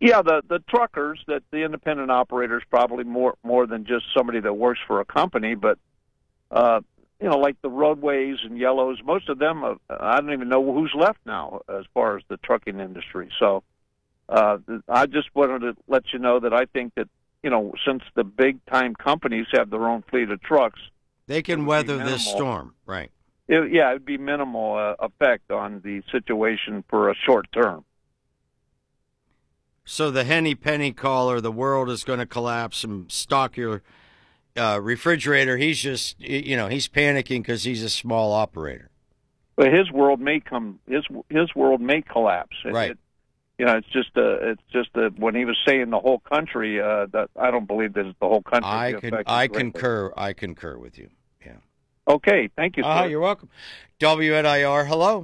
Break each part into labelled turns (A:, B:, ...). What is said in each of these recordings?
A: Yeah, the truckers, that the independent operators, probably more than just somebody that works for a company, but like the roadways and yellows, most of them, I don't even know who's left now as far as the trucking industry. So I just wanted to let you know that I think that, since the big time companies have their own fleet of trucks,
B: they can weather this storm, right?
A: It'd be minimal effect on the situation for a short term.
B: So the henny penny caller, the world is going to collapse and stock your refrigerator. He's just, he's panicking because he's a small operator.
A: But his world may collapse.
B: Right.
A: It's just when he was saying the whole country, that I don't believe that the whole country.
B: I concur. I concur with you. Yeah.
A: Okay. Thank you, sir.
B: You're welcome. WNIR. Hello.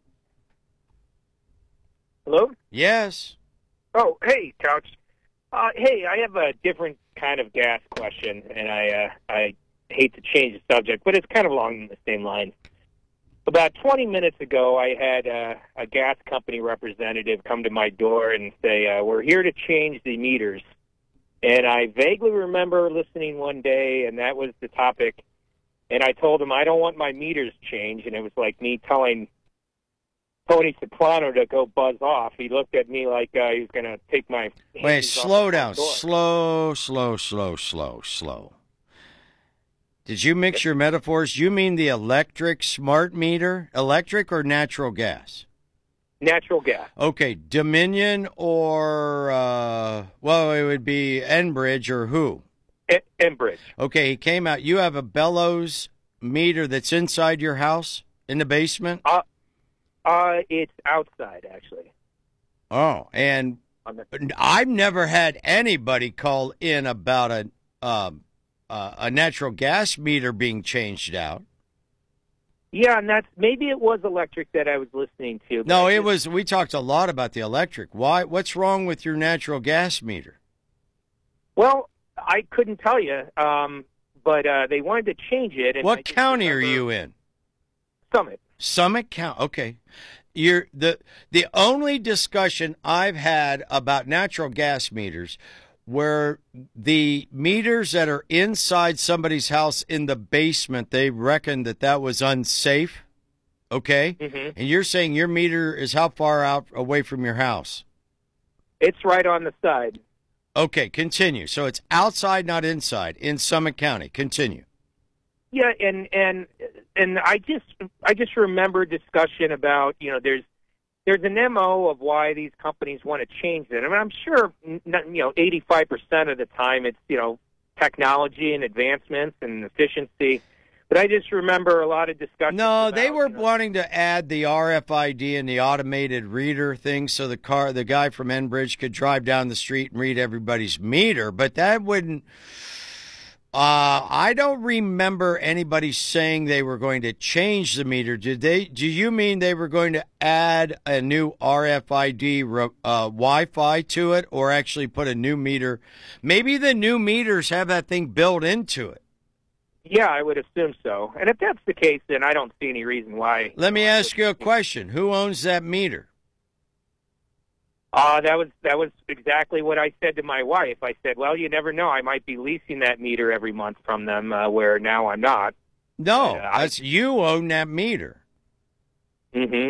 C: Hello.
B: Yes.
C: Oh, hey, Couch. Hey, I have a different kind of gas question, and I hate to change the subject, but it's kind of along the same lines. About 20 minutes ago, I had a gas company representative come to my door and say, we're here to change the meters. And I vaguely remember listening one day, and that was the topic. And I told him I don't want my meters changed, and it was like me telling Tony Soprano to go buzz off. He looked at me like he was going to take my...
B: Wait, slow down. Slow. Did you mix your metaphors? You mean the electric smart meter? Electric or natural gas?
C: Natural gas.
B: Okay, Dominion or, it would be Enbridge or who?
C: Enbridge.
B: Okay, he came out. You have a bellows meter that's inside your house in the basement?
C: It's outside, actually.
B: Oh, and I've never had anybody call in about a natural gas meter being changed out.
C: Yeah, and maybe it was electric that I was listening to.
B: No, it was. We talked a lot about the electric. Why? What's wrong with your natural gas meter?
C: Well, I couldn't tell you, but they wanted to change it. And
B: what county are you in?
C: Summit.
B: Summit County. Okay. The only discussion I've had about natural gas meters where the meters that are inside somebody's house in the basement, they reckoned that was unsafe, okay?
C: Mm-hmm.
B: And you're saying your meter is how far out away from your house?
C: It's right on the side.
B: Okay, continue. So it's outside, not inside, in Summit County. Continue.
C: Yeah, and I just remember discussion about, there's an MO of why these companies want to change it. I mean, I'm sure, 85% of the time it's, technology and advancements and efficiency. But I just remember a lot of discussion.
B: No, they were wanting to add the RFID and the automated reader thing so the guy from Enbridge could drive down the street and read everybody's meter. But that wouldn't... I don't remember anybody saying they were going to change the meter. Do you mean they were going to add a new RFID Wi-Fi to it, or actually put a new meter? Maybe the new meters have that thing built into it.
C: Yeah, I would assume so. And if that's the case, then I don't see any reason why.
B: Let me ask you a question. Who owns that meter?
C: That was exactly what I said to my wife. I said, well, you never know. I might be leasing that meter every month from them, where now I'm not.
B: No, you own that meter.
C: Mm-hmm.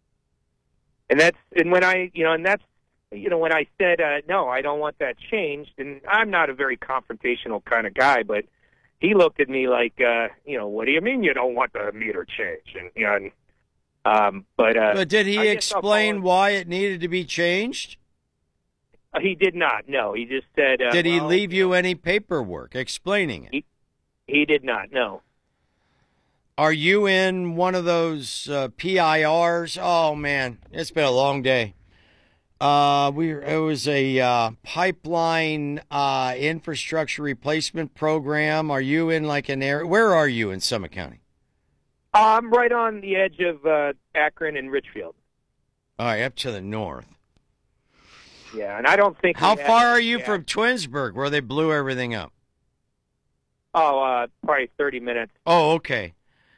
C: When I said, no, I don't want that changed, and I'm not a very confrontational kind of guy, but he looked at me like, what do you mean you don't want the meter changed? But
B: did he explain why it needed to be changed?
C: He did not. No, he just said.
B: Did he leave you any paperwork explaining it?
C: He did not. No.
B: Are you in one of those PIRs? Oh man, it's been a long day. It was a pipeline infrastructure replacement program. Are you in like an area? Where are you in Summit County?
C: I'm right on the edge of Akron and Richfield.
B: All right, up to the north.
C: Yeah, and I don't think...
B: How far are you from Twinsburg, where they blew everything up?
C: Oh, probably 30 minutes.
B: Oh, okay.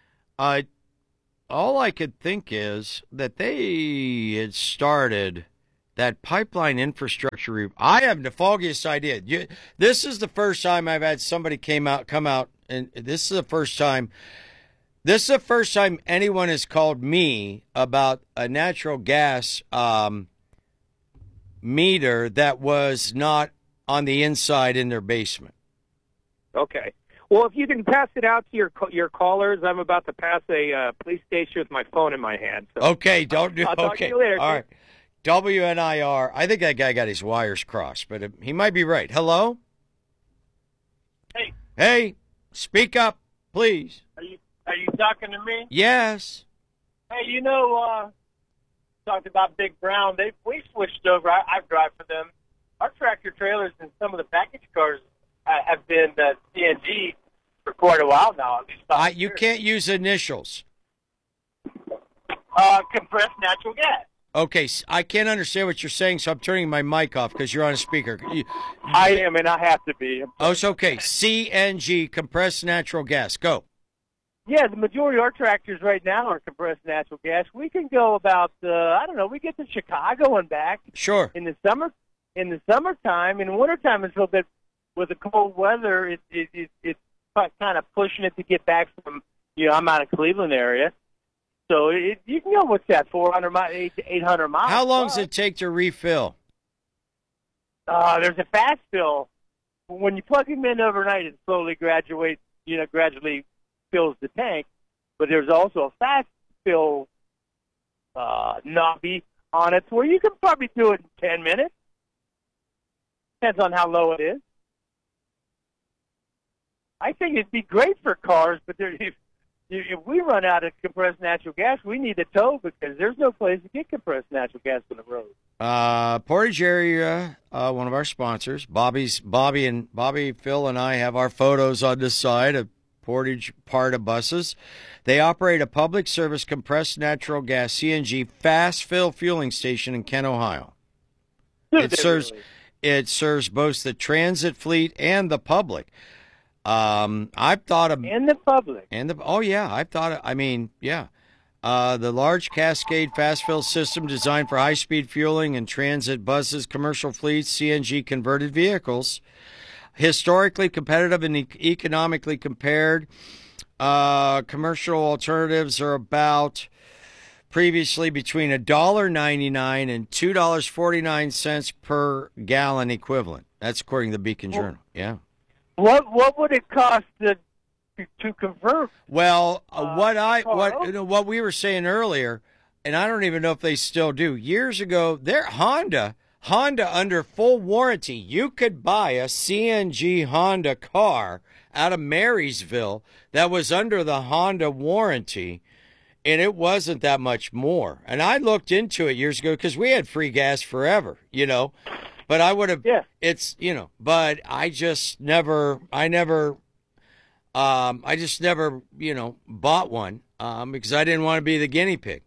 B: All I could think is that they had started that pipeline infrastructure infrastructure. I have the foggiest idea. This is the first time I've had somebody come out, and this is the first time. This is the first time anyone has called me about a natural gas meter that was not on the inside in their basement.
C: Okay. Well, if you can pass it out to your callers, I'm about to pass a police station with my phone in my hand. So
B: Okay, don't do.
C: I'll talk to
B: Okay,
C: you later.
B: all right. WNIR. I think that guy got his wires crossed, but he might be right. Hello.
D: Hey.
B: Hey, speak up, please.
D: Are you talking to me?
B: Yes.
D: Hey, talked about Big Brown. We switched over. I drive for them. Our tractor trailers and some of the package cars have been CNG for quite a while now. At least 5
B: You
D: years.
B: can't use initials.
D: Compressed natural gas.
B: Okay, I can't understand what you're saying, so I'm turning my mic off because you're on a speaker.
C: I am, and I have to be.
B: Oh, it's okay. CNG, compressed natural gas. Go.
C: Yeah, the majority of our tractors right now are compressed natural gas. We can go about, we get to Chicago and back.
B: Sure.
C: In the summertime. In wintertime, it's a little bit, with the cold weather, it's kind of pushing it to get back from, I'm out of Cleveland area. So you can go, what's that, 400 miles, 800 miles.
B: How long does it take to refill?
C: There's a fast fill. When you plug them in overnight, it slowly gradually fills the tank. But there's also a fast fill knobby on it where you can probably do it in 10 minutes. Depends on how low it is. I think it'd be great for cars, but if we run out of compressed natural gas, we need a tow because there's no place to get compressed natural gas on the road.
B: Portage area, one of our sponsors, Bobby, Phil, and I have our photos on the side of Portage part of buses. They operate a public service compressed natural gas (CNG) fast fill fueling station in Kent, Ohio. It serves both the transit fleet and the public. I've thought of
C: and the public
B: the large Cascade fast fill system designed for high speed fueling and transit buses, commercial fleets, CNG converted vehicles, historically competitive and economically compared. Commercial alternatives are about previously between $1.99 and $2.49 per gallon equivalent. That's according to the Beacon Journal. Yeah.
C: What would it cost to convert?
B: Well, what we were saying earlier, and I don't even know if they still do. Years ago, Honda under full warranty, you could buy a CNG Honda car out of Marysville that was under the Honda warranty, and it wasn't that much more. And I looked into it years ago because we had free gas forever, But I would have, but I just never, bought one because I didn't want to be the guinea pig.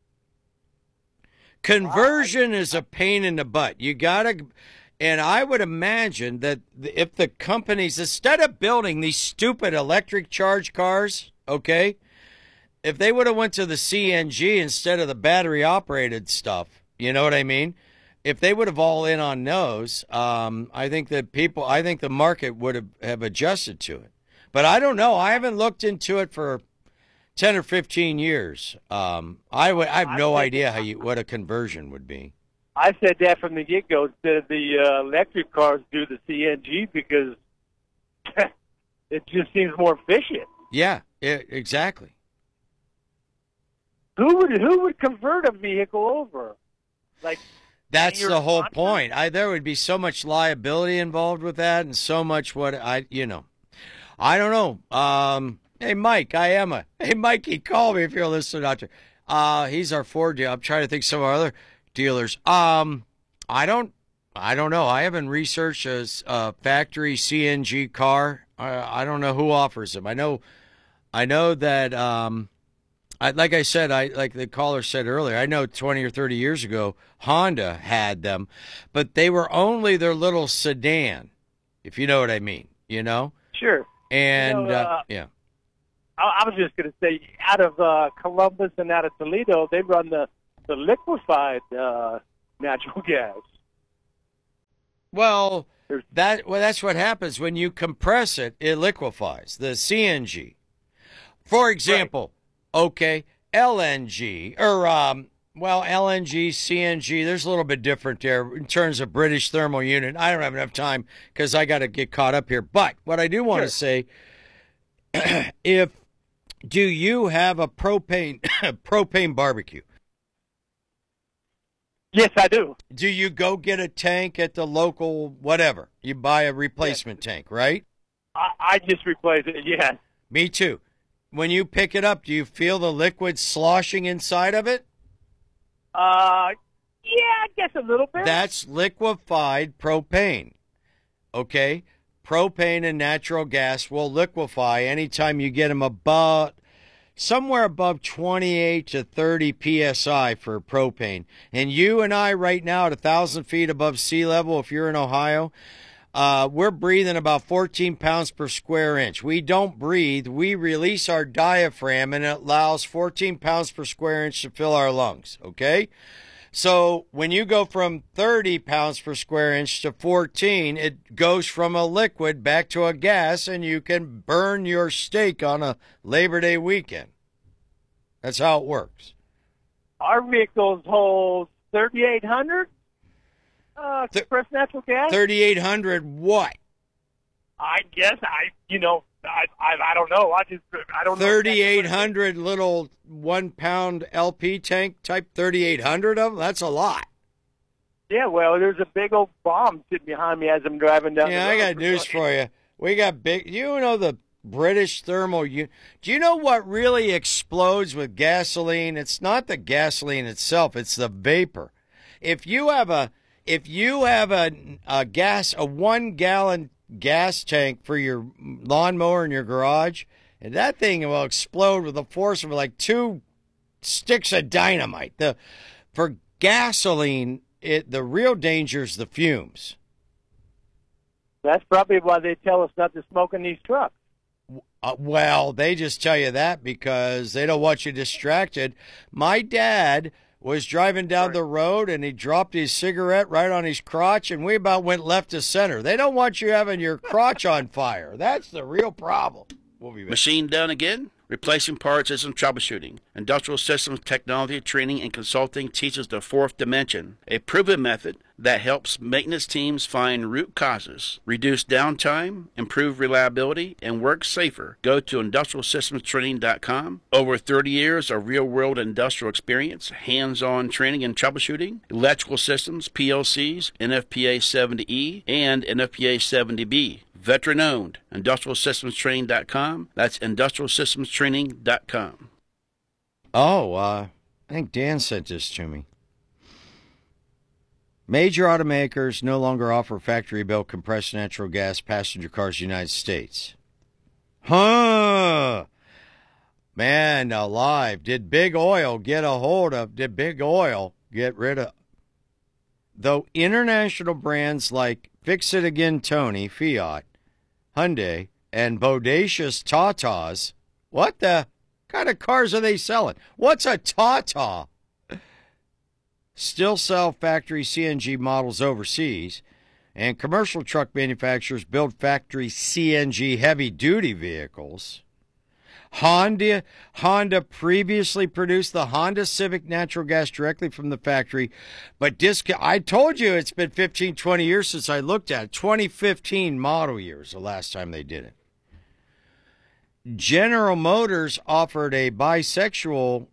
B: Conversion is a pain in the butt. You gotta, and I would imagine that if the companies, instead of building these stupid electric charge cars, okay, if they would have went to the CNG instead of the battery operated stuff, you know what I mean? If they would have all in on those, I think the market would have adjusted to it. But I don't know. I haven't looked into it for 10 or 15 years. I have no idea what a conversion would be.
C: I said that from the get-go. The electric cars do the CNG because it just seems more efficient.
B: Yeah, exactly.
C: Who would convert a vehicle over?
B: That's the whole point. There would be so much liability involved with that, and so much I don't know. Hey, Mike, Hey, Mikey, call me if you're listening out there. He's our Ford dealer. I'm trying to think of some of our other dealers. I don't know. I haven't researched a factory CNG car. I don't know who offers them. I know that, like I said, like the caller said earlier, I know 20 or 30 years ago, Honda had them, but they were only their little sedan, if you know what I mean,
C: Sure.
B: And, yeah.
C: I was just going to say, out of Columbus and out of Toledo, they run the liquefied natural gas.
B: Well, that's what happens when you compress it. It liquefies the CNG. For example, okay, LNG or LNG, CNG. There's a little bit different there in terms of British thermal unit. I don't have enough time because I got to get caught up here. But what I do want to say, do you have a propane barbecue?
D: Yes, I do.
B: Do you go get a tank at the local whatever? You buy a replacement tank, right?
D: I just replaced it, yes.
B: Me too. When you pick it up, do you feel the liquid sloshing inside of it?
D: Yeah, I guess a little bit.
B: That's liquefied propane. Okay? Propane and natural gas will liquefy anytime you get them somewhere above 28 to 30 psi for propane. And you and I right now at 1,000 feet above sea level, if you're in Ohio, we're breathing about 14 pounds per square inch. We don't breathe. We release our diaphragm, and it allows 14 pounds per square inch to fill our lungs, okay? So when you go from 30 pounds per square inch to 14, it goes from a liquid back to a gas, and you can burn your steak on a Labor Day weekend. That's how it works.
D: Our vehicles hold 3,800 compressed natural gas.
B: 3,800 what?
D: I guess I don't know. I don't know.
B: 3,800 little 1 pound LP tank type, 3,800 of them? That's a lot.
D: Yeah, well, there's a big old bomb sitting behind me as I'm driving down the road.
B: I got news for you. We got big, the British thermal unit. Do you know what really explodes with gasoline? It's not the gasoline itself, it's the vapor. If you have a 1 gallon gas tank for your lawnmower in your garage, and that thing will explode with the force of like 2 sticks of dynamite. For gasoline, the real danger is the fumes.
D: That's probably why they tell us not to smoke in these trucks.
B: Well, they just tell you that because they don't want you distracted. My dad was driving down the road, and he dropped his cigarette right on his crotch, and we about went left to center. They don't want you having your crotch on fire. That's the real problem. We'll be back.
E: Machine done again? Replacing parts isn't troubleshooting. Industrial Systems Technology Training and Consulting teaches the fourth dimension, a proven method that helps maintenance teams find root causes, reduce downtime, improve reliability, and work safer. Go to industrialsystemstraining.com. Over 30 years of real-world industrial experience, hands-on training and troubleshooting, electrical systems, PLCs, NFPA 70E, and NFPA 70B. Veteran-owned. IndustrialSystemsTraining.com. That's IndustrialSystemsTraining.com.
B: I think Dan sent this to me. Major automakers no longer offer factory-built compressed natural gas passenger cars in the United States. Huh. Man, alive. Did Big Oil get rid of? Though international brands like Fix It Again Tony, Fiat, Hyundai, and bodacious Tatas. What the kind of cars are they selling? What's a Tata? Still sell factory CNG models overseas, and commercial truck manufacturers build factory CNG heavy-duty vehicles. Honda previously produced the Honda Civic natural gas directly from the factory, but I told you it's been 15, 20 years since I looked at it. 2015 model years the last time they did it. General Motors offered a biofuel.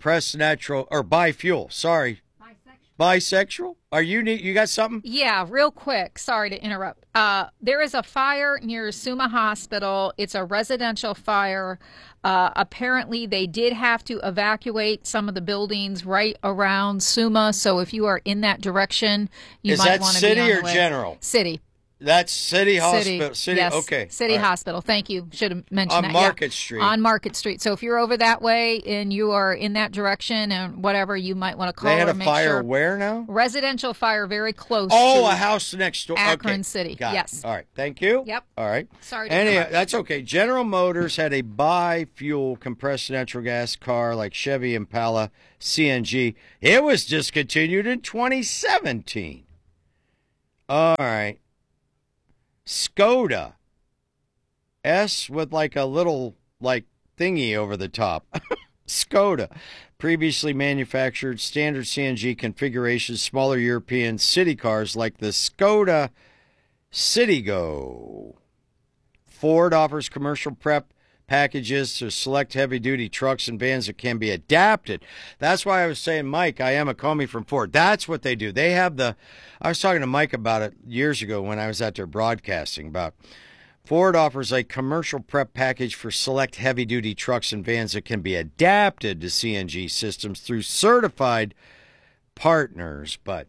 B: Sorry. Bisexual? Are you got something?
F: Yeah, real quick. Sorry to interrupt. There is a fire near Summa Hospital. It's a residential fire. Apparently, they did have to evacuate some of the buildings right around Summa. So if you are in that direction, you might want to be on the way.
B: Is that city or general?
F: City.
B: That's City Hospital. City,
F: yes.
B: Okay.
F: City
B: right.
F: Hospital. Thank you. Should have mentioned that.
B: On Market Street.
F: On Market Street. So if you're over that way and you are in that direction and whatever, you might want to call.
B: They had
F: or
B: a
F: make
B: fire
F: sure.
B: Where now?
F: Residential fire very close.
B: Oh,
F: to
B: a house next door.
F: Akron
B: okay.
F: City.
B: Got
F: yes.
B: It. All right. Thank you.
F: Yep.
B: All right.
F: Sorry to interrupt.
B: That's okay. General Motors had a bi-fuel compressed natural gas car like Chevy Impala CNG. It was discontinued in 2017. All right. Skoda. S with like a little like thingy over the top. Skoda. Previously manufactured standard CNG configurations, smaller European city cars like the Skoda Citigo. Ford offers commercial prep packages to select heavy-duty trucks and vans that can be adapted. That's why I was saying, Mike, I am a Comey from Ford. That's what they do. They have I was talking to Mike about it years ago when I was out there broadcasting about Ford offers a commercial prep package for select heavy-duty trucks and vans that can be adapted to CNG systems through certified partners. But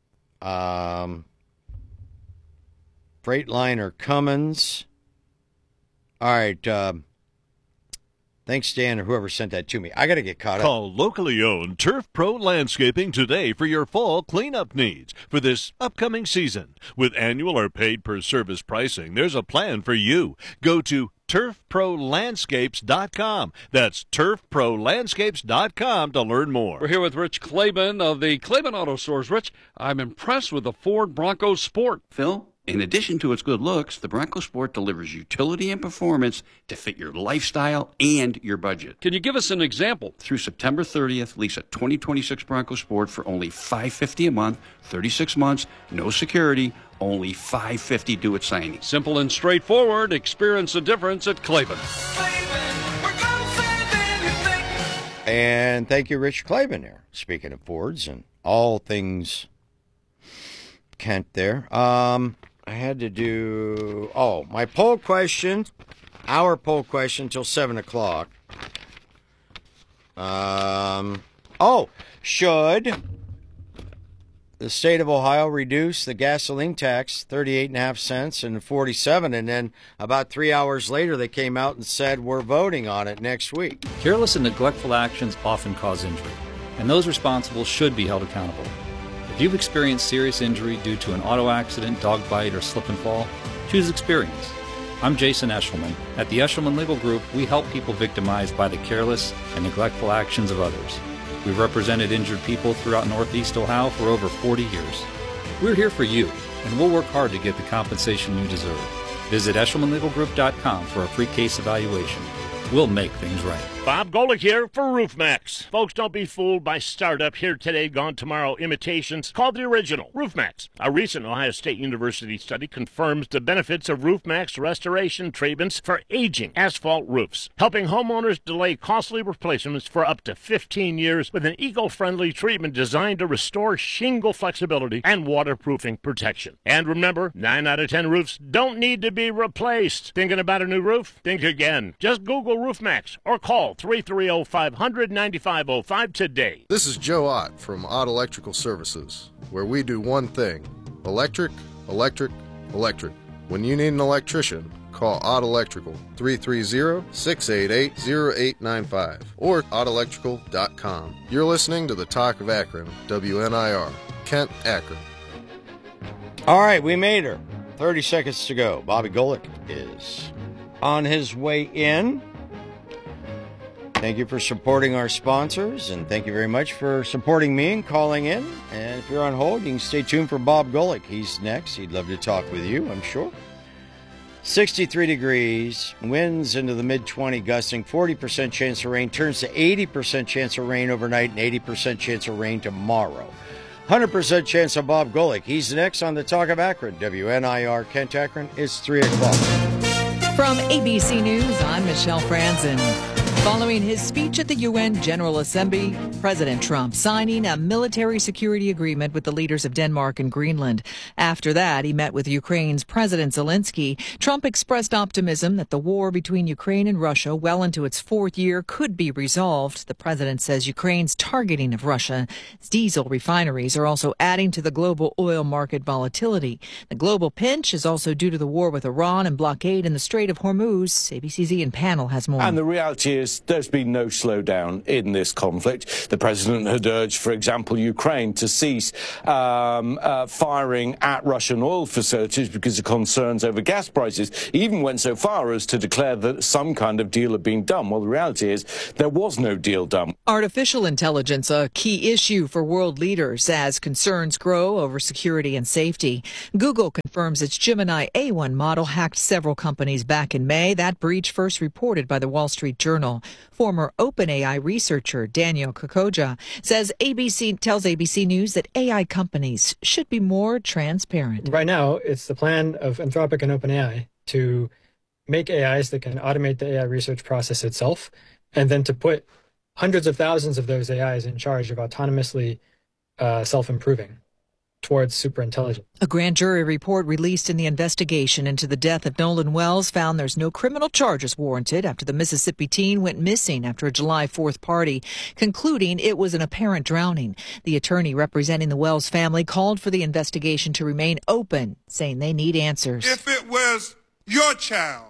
B: Freightliner Cummins. All right, thanks, Dan, or whoever sent that to me. I got to get caught up.
G: Call locally owned Turf Pro Landscaping today for your fall cleanup needs for this upcoming season. With annual or paid per service pricing, there's a plan for you. Go to turfprolandscapes.com. That's turfprolandscapes.com to learn more.
H: We're here with Rich Claiborne of the Claiborne Auto Stores. Rich, I'm impressed with the Ford Bronco Sport.
I: Phil, in addition to its good looks, the Bronco Sport delivers utility and performance to fit your lifestyle and your budget.
H: Can you give us an example?
I: Through September 30th, lease a 2026 Bronco Sport for only $550 a month, 36 months, no security, only $550 due at signing.
H: Simple and straightforward. Experience the difference at Claiborne.
B: And thank you, Rich Claiborne there. Speaking of Fords and all things Kent there. I had to do, my poll question, our poll question till 7 o'clock. Should the state of Ohio reduce the gasoline tax 38.5 cents and 47, and then about 3 hours later they came out and said we're voting on it next week.
J: Careless and neglectful actions often cause injury, and those responsible should be held accountable. If you've experienced serious injury due to an auto accident, dog bite, or slip and fall, choose experience. I'm Jason Eshelman. At the Eshelman Legal Group, we help people victimized by the careless and neglectful actions of others. We've represented injured people throughout Northeast Ohio for over 40 years. We're here for you, and we'll work hard to get the compensation you deserve. Visit EshelmanLegalGroup.com for a free case evaluation. We'll make things right.
K: Bob Golick here for RoofMax. Folks, don't be fooled by startup here today, gone tomorrow imitations. Call the original, RoofMax. A recent Ohio State University study confirms the benefits of RoofMax restoration treatments for aging asphalt roofs, helping homeowners delay costly replacements for up to 15 years with an eco-friendly treatment designed to restore shingle flexibility and waterproofing protection. And remember, 9 out of 10 roofs don't need to be replaced. Thinking about a new roof? Think again. Just Google RoofMax or call 330-500-9505 today.
L: This is Joe Ott from Ott Electrical Services, where we do one thing: electric, electric, electric. When you need an electrician, call Ott Electrical, 330-688-0895 or ottelectrical.com. You're listening to the Talk of Akron, WNIR, Kent, Akron.
B: All right, we made her. 30 seconds to go. Bobby Golick is on his way in. Thank you for supporting our sponsors, and thank you very much for supporting me and calling in. And if you're on hold, you can stay tuned for Bob Golick. He's next. He'd love to talk with you, I'm sure. 63 degrees, winds into the mid-20, gusting, 40% chance of rain, turns to 80% chance of rain overnight and 80% chance of rain tomorrow. 100% chance of Bob Golick. He's next on the Talk of Akron. WNIR Kent Akron. It's 3 o'clock.
M: From ABC News, I'm Michelle Franzen. Following his speech at the UN General Assembly, President Trump signing a military security agreement with the leaders of Denmark and Greenland. After that, he met with Ukraine's President Zelensky. Trump expressed optimism that the war between Ukraine and Russia, well into its 4th year, could be resolved. The president says Ukraine's targeting of Russia's diesel refineries are also adding to the global oil market volatility. The global pinch is also due to the war with Iran and blockade in the Strait of Hormuz. ABC's Ian Panel has more.
N: And the reality years, there's been no slowdown in this conflict. The president had urged, for example, Ukraine to cease firing at Russian oil facilities because of concerns over gas prices. He even went so far as to declare that some kind of deal had been done. Well, the reality is there was no deal done.
M: Artificial intelligence, a key issue for world leaders as concerns grow over security and safety. Google confirms its Gemini A1 model hacked several companies back in May. That breach first reported by the Wall Street Journal. Former OpenAI researcher Daniel Kokoja tells ABC News that AI companies should be more transparent.
O: Right now, it's the plan of Anthropic and OpenAI to make AIs that can automate the AI research process itself, and then to put hundreds of thousands of those AIs in charge of autonomously self-improving towards superintelligence.
M: A grand jury report released in the investigation into the death of Nolan Wells found there's no criminal charges warranted after the Mississippi teen went missing after a July 4th party, concluding it was an apparent drowning. The attorney representing the Wells family called for the investigation to remain open, saying they need answers.
P: If it was your child,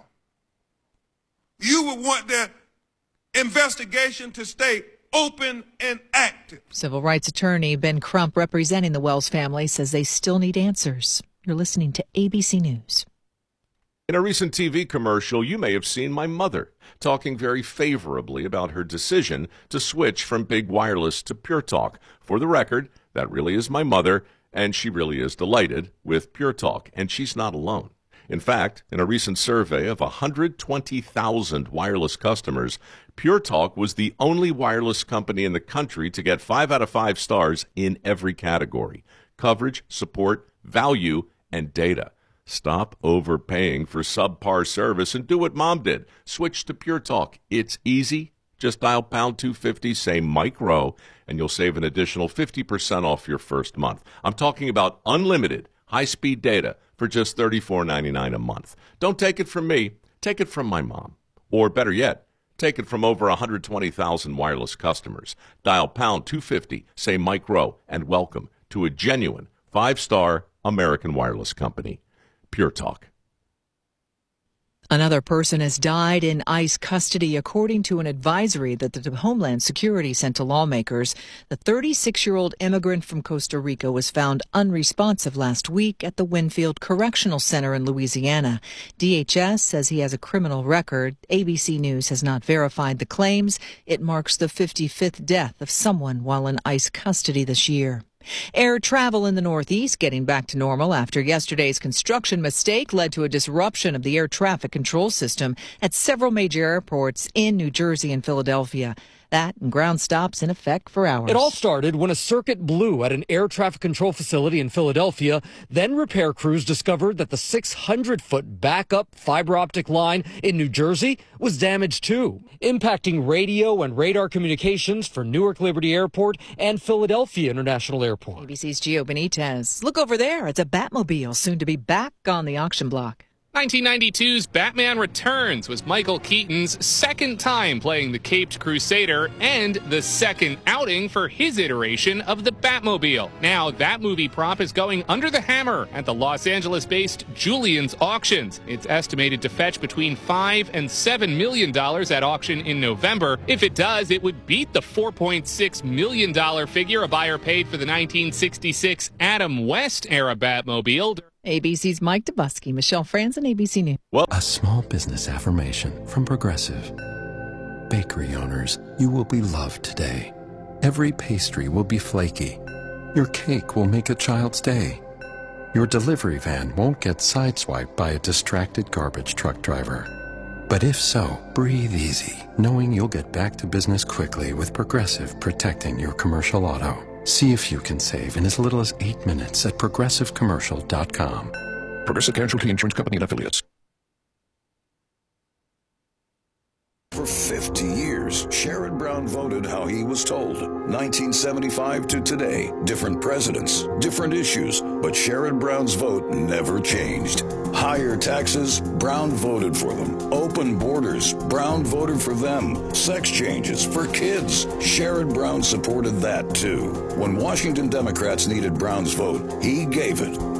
P: you would want that investigation to stay open and active.
M: Civil rights attorney Ben Crump, representing the Wells family, says they still need answers. You're listening to ABC News.
Q: In a recent TV commercial, you may have seen my mother talking very favorably about her decision to switch from big wireless to Pure Talk. For the record, that really is my mother, and she really is delighted with Pure Talk, and she's not alone. In fact, in a recent survey of 120,000 wireless customers, Pure Talk was the only wireless company in the country to get 5 out of 5 stars in every category: coverage, support, value, and data. Stop overpaying for subpar service and do what Mom did. Switch to Pure Talk. It's easy. Just dial pound 250, say Mike Rowe, and you'll save an additional 50% off your first month. I'm talking about unlimited high-speed data for just $34.99 a month. Don't take it from me. Take it from my mom. Or better yet, take it from over 120,000 wireless customers. Dial pound 250, say Mike Rowe, and welcome to a genuine 5-star American wireless company. Pure Talk.
M: Another person has died in ICE custody, according to an advisory that the Homeland Security sent to lawmakers. The 36-year-old immigrant from Costa Rica was found unresponsive last week at the Winfield Correctional Center in Louisiana. DHS says he has a criminal record. ABC News has not verified the claims. It marks the 55th death of someone while in ICE custody this year. Air travel in the Northeast getting back to normal after yesterday's construction mistake led to a disruption of the air traffic control system at several major airports in New Jersey and Philadelphia. That and ground stops in effect for hours.
R: It all started when a circuit blew at an air traffic control facility in Philadelphia. Then repair crews discovered that the 600-foot backup fiber optic line in New Jersey was damaged too, impacting radio and radar communications for Newark Liberty Airport and Philadelphia International Airport.
M: ABC's Gio Benitez. Look over there. It's a Batmobile soon to be back on the auction block.
S: 1992's Batman Returns was Michael Keaton's second time playing the Caped Crusader and the second outing for his iteration of the Batmobile. Now, that movie prop is going under the hammer at the Los Angeles-based Julien's Auctions. It's estimated to fetch between $5 and $7 million at auction in November. If it does, it would beat the $4.6 million figure a buyer paid for the 1966 Adam West-era Batmobile.
M: ABC's Mike Dubusky, Michelle Franzen, ABC News.
T: Well, a small business affirmation from Progressive. Bakery owners, you will be loved today. Every pastry will be flaky. Your cake will make a child's day. Your delivery van won't get sideswiped by a distracted garbage truck driver. But if so, breathe easy, knowing you'll get back to business quickly with Progressive protecting your commercial auto. See if you can save in as little as 8 minutes at ProgressiveCommercial.com.
U: Progressive Casualty Insurance Company and Affiliates.
V: For 50 years, Sherrod Brown voted how he was told. 1975 to today, different presidents, different issues, but Sherrod Brown's vote never changed. Higher taxes, Brown voted for them. Open borders, Brown voted for them. Sex changes for kids, Sherrod Brown supported that too. When Washington Democrats needed Brown's vote, he gave it.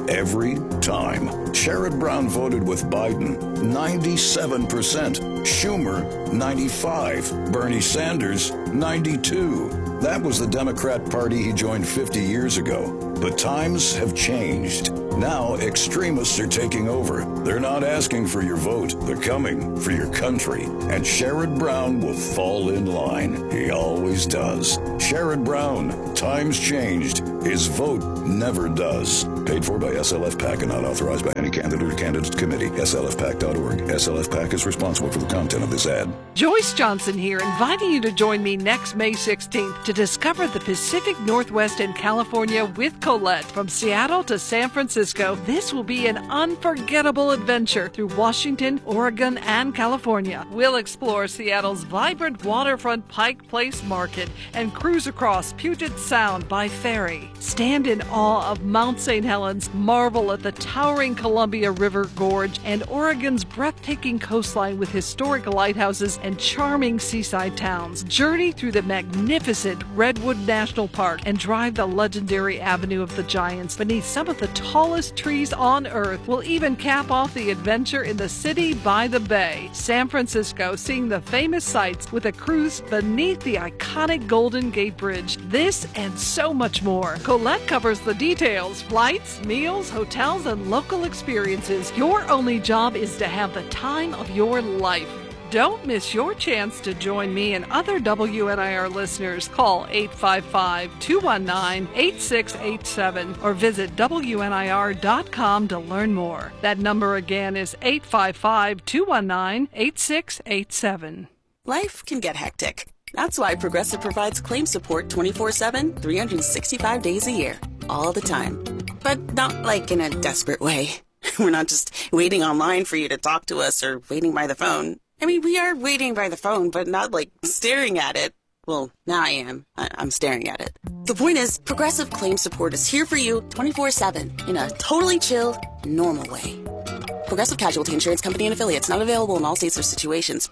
V: every time. Sherrod Brown voted with Biden 97%, Schumer 95%, Bernie Sanders 92%. That was the Democrat Party he joined 50 years ago. But times have changed. Now extremists are taking over. They're not asking for your vote. They're coming for your country. And Sherrod Brown will fall in line. He always does. Sherrod Brown, times changed. His vote never does. Paid for by SLF PAC and not authorized by any candidate or candidate committee. SLFPAC.org. SLF PAC is responsible for the content of this ad.
A: Joyce Johnson here, inviting you to join me next May 16th to discover the Pacific Northwest and California with Colette. From Seattle to San Francisco, this will be an unforgettable adventure through Washington, Oregon, and California. We'll explore Seattle's vibrant waterfront Pike Place Market and cruise across Puget Sound by ferry. Stand in awe of Mount St. Helens, marvel at the towering Columbia River Gorge, and Oregon's breathtaking coastline with historic lighthouses and charming seaside towns. Journey through the magnificent Redwood National Park and drive the legendary Avenue of the Giants beneath some of the tallest trees on Earth. We'll even cap off the adventure in the city by the bay. San Francisco, seeing the famous sights with a cruise beneath the iconic Golden Gate Bridge. This and so much more. Colette covers the details: flights, meals, hotels, and local experiences. Your only job is to have the time of your life. Don't miss your chance to join me and other WNIR listeners. Call 855-219-8687 or visit WNIR.com to learn more. That number again is 855-219-8687.
C: Life can get hectic. That's why Progressive provides claim support 24/7, 365 days a year, all the time. But not like in a desperate way. We're not just waiting online for you to talk to us or waiting by the phone. I mean, we are waiting by the phone, but not like staring at it. Well, now I am. I'm staring at it. The point is, Progressive Claim Support is here for you 24/7 in a totally chill, normal way. Progressive Casualty Insurance Company and Affiliates, not available in all states or situations.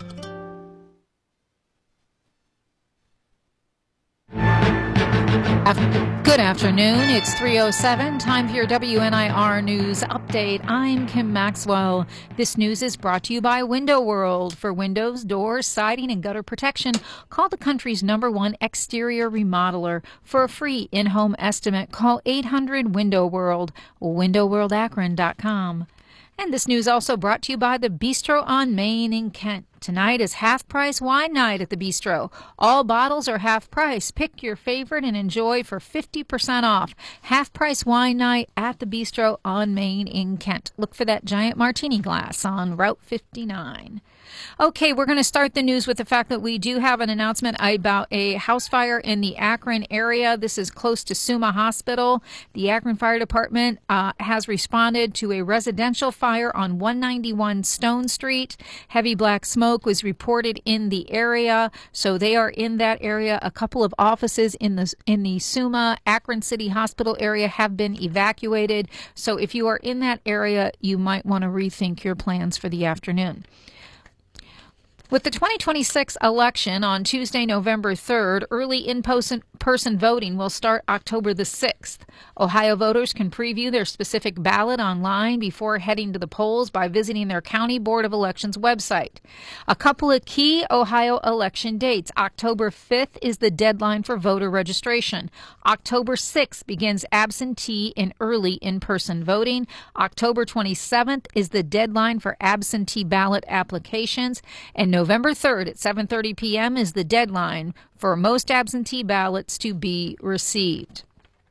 F: Good afternoon. It's 3:07. Time for your WNIR News Update. I'm Kim Maxwell. This news is brought to you by Window World. For windows, doors, siding, and gutter protection, call the country's #1 exterior remodeler. For a free in-home estimate, call 800-WINDOW-WORLD, windowworldakron.com. And this news also brought to you by the Bistro on Main in Kent. Tonight is half-price wine night at the Bistro. All bottles are half price. Pick your favorite and enjoy for 50% off. Half-price wine night at the Bistro on Main in Kent. Look for that giant martini glass on Route 59. Okay, we're going to start the news with the fact that we do have an announcement about a house fire in the Akron area. This is close to Summa Hospital. The Akron Fire Department has responded to a residential fire on 191 Stone Street. Heavy black smoke was reported in the area, so they are in that area. A couple of offices in the Summa Akron City Hospital area have been evacuated. So if you are in that area, you might want to rethink your plans for the afternoon. With the 2026 election on Tuesday, November 3rd, early in-person voting will start October the 6th. Ohio voters can preview their specific ballot online before heading to the polls by visiting their County Board of Elections website. A couple of key Ohio election dates. October 5th is the deadline for voter registration. October 6th begins absentee and early in-person voting. October 27th is the deadline for absentee ballot applications. And November 3rd at 7:30 p.m. is the deadline for most absentee ballots to be received.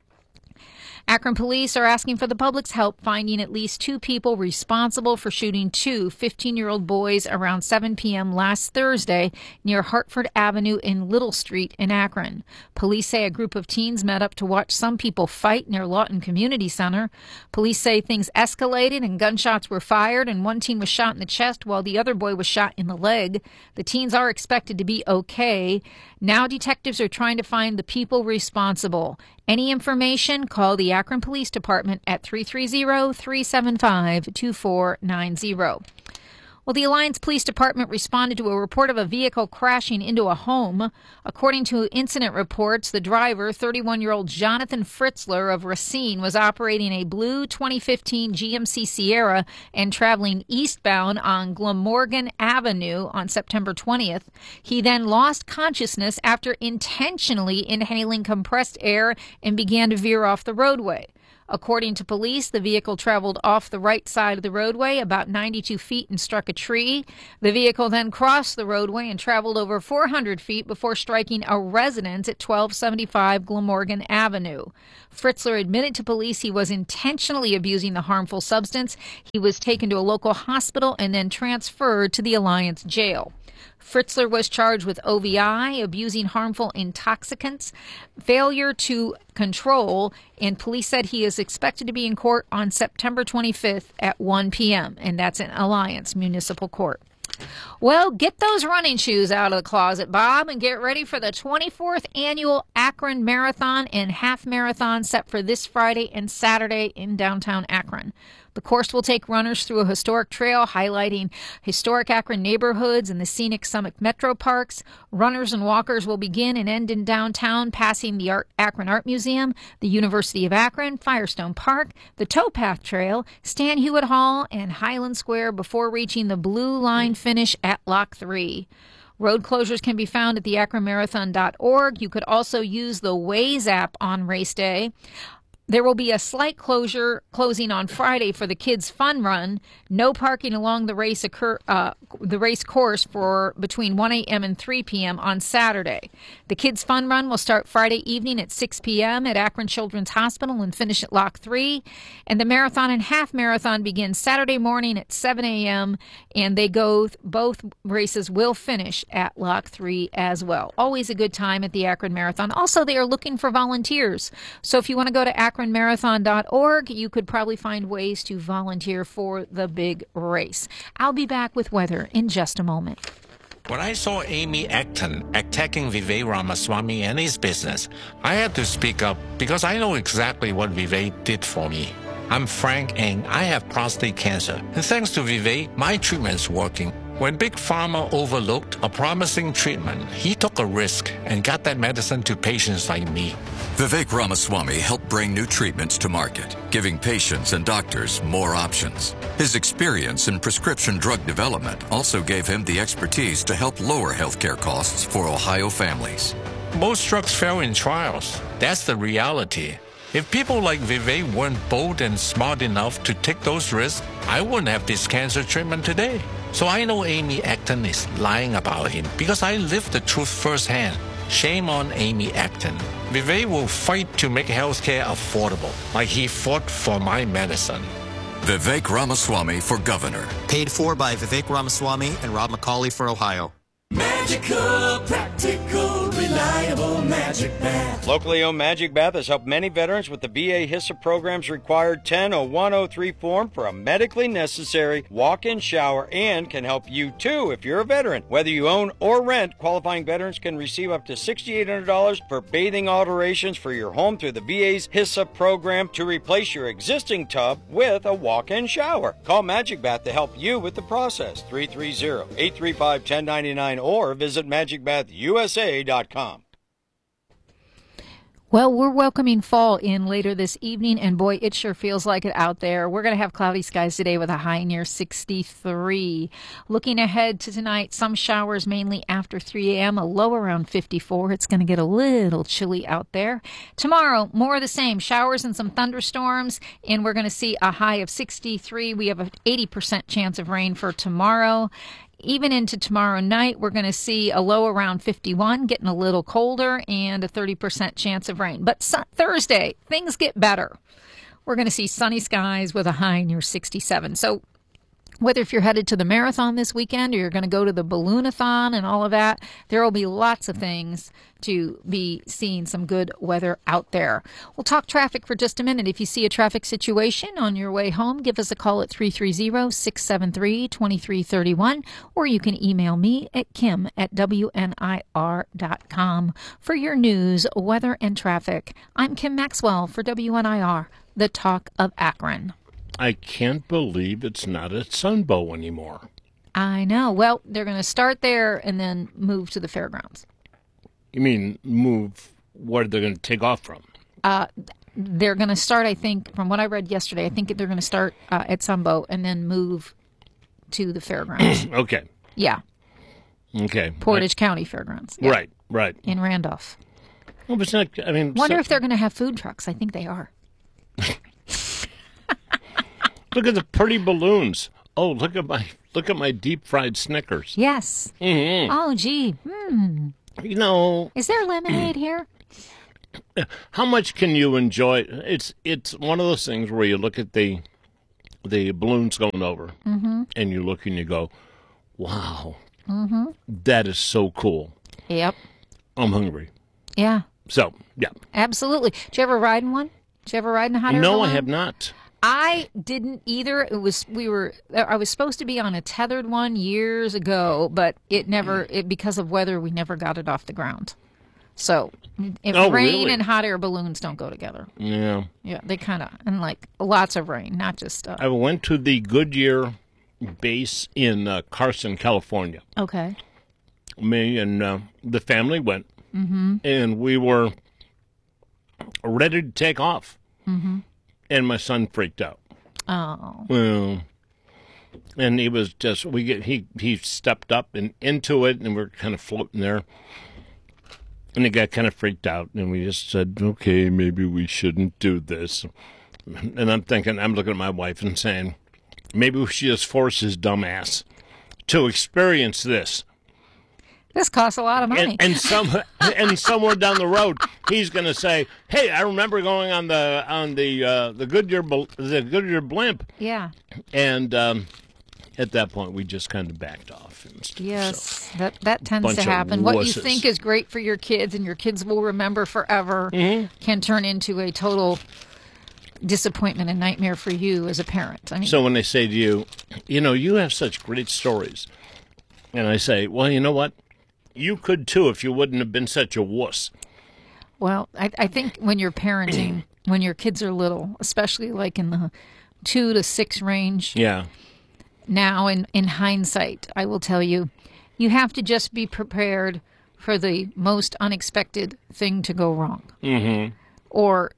F: Akron police are asking for the public's help finding at least 2 people responsible for shooting 2 15-year-old boys around 7 p.m. last Thursday near Hartford Avenue in Little Street in Akron. Police say a group of teens met up to watch some people fight near Lawton Community Center. Police say things escalated and gunshots were fired, and one teen was shot in the chest while the other boy was shot in the leg. The teens are expected to be okay. Now detectives are trying to find the people responsible. Any information, call the Akron Police Department at 330-375-2490. Well, the Alliance Police Department responded to a report of a vehicle crashing into a home. According to incident reports, the driver, 31-year-old Jonathan Fritzler of Racine, was operating a blue 2015 GMC Sierra and traveling eastbound on Glamorgan Avenue on September 20th. He then lost consciousness after intentionally inhaling compressed air and began to veer off the roadway. According to police, the vehicle traveled off the right side of the roadway about 92 feet and struck a tree. The vehicle then crossed the roadway and traveled over 400 feet before striking a residence at 1275 Glamorgan Avenue. Fritzler admitted to police he was intentionally abusing the harmful substance. He was taken to a local hospital and then transferred to the Alliance jail. Fritzler was charged with OVI, abusing harmful intoxicants, failure to control, and police said he is expected to be in court on September 25th at 1 p.m., and that's in Alliance Municipal Court. Well, get those running shoes out of the closet, Bob, and get ready for the 24th annual Akron Marathon and Half Marathon set for this Friday and Saturday in downtown Akron. The course will take runners through a historic trail highlighting historic Akron neighborhoods and the scenic Summit Metro Parks. Runners and walkers will begin and end in downtown, passing the Akron Art Museum, the University of Akron, Firestone Park, the Towpath Trail, Stan Hewitt Hall, and Highland Square before reaching the Blue Line finish at Lock 3. Road closures can be found at the akronmarathon.org. You could also use the Waze app on race day. There will be a slight closing on Friday for the Kids Fun Run. No parking along the race course for between 1 a.m. and 3 p.m. on Saturday. The Kids Fun Run will start Friday evening at 6 p.m. at Akron Children's Hospital and finish at Lock 3. And the Marathon and Half Marathon begins Saturday morning at 7 a.m. and both races will finish at Lock 3 as well. Always a good time at the Akron Marathon. Also, they are looking for volunteers. So if you want to go to akronmarathon.org, you could probably find ways to volunteer for the big race. I'll be back with weather in just a moment.
D: When I saw Amy Acton attacking Vivek Ramaswamy and his business, I had to speak up because I know exactly what Vivek did for me. I'm Frank and I have prostate cancer. And thanks to Vivek, my treatment's working. When Big Pharma overlooked a promising treatment, he took a risk and got that medicine to patients like me.
E: Vivek Ramaswamy helped bring new treatments to market, giving patients and doctors more options. His experience in prescription drug development also gave him the expertise to help lower healthcare costs for Ohio families.
D: Most drugs fail in trials. That's the reality. If people like Vivek weren't bold and smart enough to take those risks, I wouldn't have this cancer treatment today. So I know Amy Acton is lying about him because I lived the truth firsthand. Shame on Amy Acton. Vivek will fight to make healthcare affordable, like he fought for my medicine.
E: Vivek Ramaswamy for governor.
W: Paid for by Vivek Ramaswamy and Rob McCauley for Ohio.
X: Magical, practical, reliable Magic Bath.
B: Locally owned Magic Bath has helped many veterans with the VA HISA program's required 10-0103 form for a medically necessary walk-in shower and can help you too if you're a veteran. Whether you own or rent, qualifying veterans can receive up to $6,800 for bathing alterations for your home through the VA's HISA program to replace your existing tub with a walk-in shower. Call Magic Bath to help you with the process. 330-835-1099 or visit magicbathusa.com.
F: Well, we're welcoming fall in later this evening, and boy, it sure feels like it out there. We're going to have cloudy skies today with a high near 63. Looking ahead to tonight, some showers mainly after 3 a.m., a low around 54. It's going to get a little chilly out there. Tomorrow, more of the same, showers and some thunderstorms, and we're going to see a high of 63. We have an 80% chance of rain for tomorrow. Even into tomorrow night, we're going to see a low around 51, getting a little colder, and a 30% chance of rain. But Thursday, things get better. We're going to see sunny skies with a high near 67. So whether if you're headed to the marathon this weekend or you're going to go to the Balloonathon and all of that, there will be lots of things to be seeing some good weather out there. We'll talk traffic for just a minute. If you see a traffic situation on your way home, give us a call at 330-673-2331, or you can email me at kim@WNIR.com for your news, weather, and traffic. I'm Kim Maxwell for WNIR, the Talk of Akron.
K: I can't believe it's not at Sunbow anymore.
F: I know. Well, they're going to start there and then move to the fairgrounds.
K: You mean move where they're going to take off from?
F: They're going to start, I think, from what I read yesterday, I think they're going to start at Sunbow and then move to the fairgrounds.
K: Okay.
F: Yeah.
K: Okay.
F: Portage County Fairgrounds. Yeah.
K: Right.
F: In Randolph.
K: Well, but it's not, I mean...
F: Wonder if they're going to have food trucks. I think they are.
K: Look at the pretty balloons. Oh, look at my deep-fried Snickers.
F: Yes.
K: Mm-hmm.
F: Oh, gee.
K: You know...
F: Is there lemonade here?
K: How much can you enjoy? It's one of those things where you look at the balloons going over, and you look and you go, wow, that is so cool.
F: Yep.
K: I'm hungry.
F: Yeah.
K: So, yeah.
F: Absolutely. Did you ever ride in one? Did you ever ride in a hot air
K: No,
F: balloon?
K: I have not.
F: I didn't either. I was supposed to be on a tethered one years ago, but because of weather, we never got it off the ground. So, rain
K: really?
F: and hot air balloons don't go together.
K: Yeah.
F: Yeah, they kind of, and like lots of rain, not just...
K: I went to the Goodyear base in Carson, California.
F: Okay.
K: Me and the family went, and we were ready to take off. And my son freaked out.
F: Oh.
K: Well, and he was just, he stepped up and into it, and we were kind of floating there. And he got kind of freaked out, and we just said, okay, maybe we shouldn't do this. And I'm looking at my wife and saying, maybe we should just force his dumb ass to experience this.
F: This costs a lot of money.
K: And somewhere down the road, he's going to say, hey, I remember going on the Goodyear blimp.
F: Yeah.
K: And at that point, we just kind of backed off. And stuff,
F: yes,
K: so.
F: that tends
K: Bunch
F: to
K: of
F: happen. What you
K: wusses.
F: think is great for your kids and your kids will remember forever can turn into a total disappointment and nightmare for you as a parent. I mean,
K: So when they say to you, you have such great stories. And I say, well, you know what? You could too if you wouldn't have been such a wuss.
F: well, I think when you're parenting, when your kids are little, especially like in the 2 to 6 range,
K: Yeah.
F: now in hindsight, I will tell you, you have to just be prepared for the most unexpected thing to go wrong. Or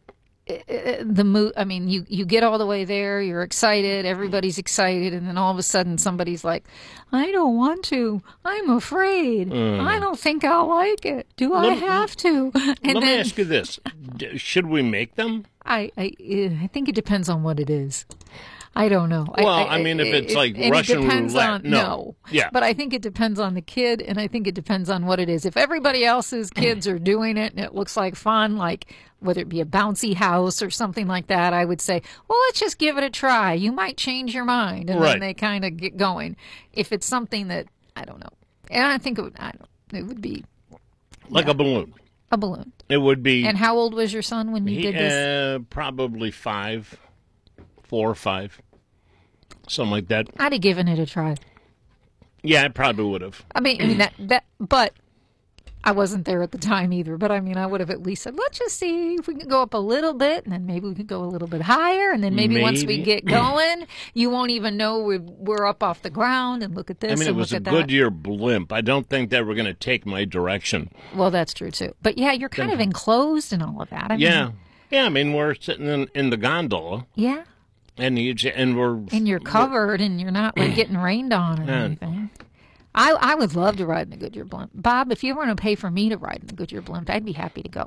F: I mean, you get all the way there, you're excited, everybody's excited, and then all of a sudden somebody's like, I don't want to, I'm afraid, I don't think I'll like it, do I have to? And
K: Let me ask you this. Should we make them?
F: I think it depends on what it is. I don't know.
K: Well, I mean, if it's like Russian roulette, no. Yeah.
F: But I think it depends on the kid, and I think it depends on what it is. If everybody else's kids are doing it and it looks like fun, like whether it be a bouncy house or something like that, I would say, well, let's just give it a try. You might change your mind, and then they kind of get going. If it's something that, I don't know. And I think it would be...
K: Like a balloon.
F: A balloon.
K: It would be...
F: And how old was your son when you did this?
K: Probably 5. 4 or 5, something like that.
F: I'd have given it a try.
K: Yeah, I probably would have.
F: I mean that, but I wasn't there at the time either. But I mean, I would have at least said, let's just see if we can go up a little bit, and then maybe we could go a little bit higher, and then maybe once we get going, you won't even know we're up off the ground. And look at this.
K: I mean, it was a Goodyear blimp. I don't think they were going to take my direction.
F: Well, that's true too. But yeah, you're kind of enclosed and all of that. I
K: mean, I mean, we're sitting in the gondola.
F: Yeah.
K: And you're
F: covered, and you're not like getting rained on or anything. I would love to ride in the Goodyear blimp. Bob, if you were going to pay for me to ride in the Goodyear blimp, I'd be happy to go.